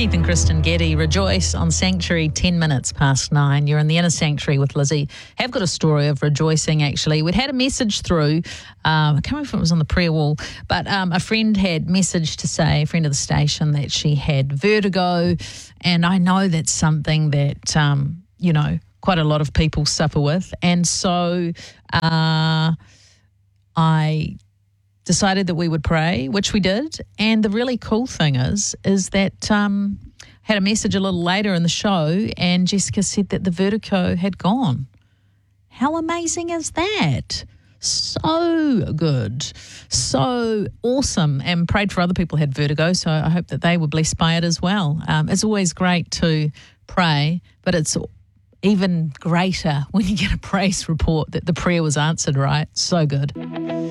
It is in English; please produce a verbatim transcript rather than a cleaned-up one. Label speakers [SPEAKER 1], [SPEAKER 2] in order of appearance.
[SPEAKER 1] Keith and Kristen Getty, Rejoice on Sanctuary, ten minutes past nine. You're in the Inner Sanctuary with Lizzie. Have got a story of rejoicing, actually. We'd had a message through, um, I can't remember if it was on the prayer wall, but um, a friend had messaged to say, a friend of the station, that she had vertigo. And I know that's something that, um, you know, quite a lot of people suffer with. And so uh, I decided that we would pray, which we did. And the really cool thing is, is that um, I had a message a little later in the show and Jessica said that the vertigo had gone. How amazing is that? So good. So awesome. And prayed for other people who had vertigo, so I hope that they were blessed by it as well. Um, it's always great to pray, but it's even greater when you get a praise report that the prayer was answered, right? So good.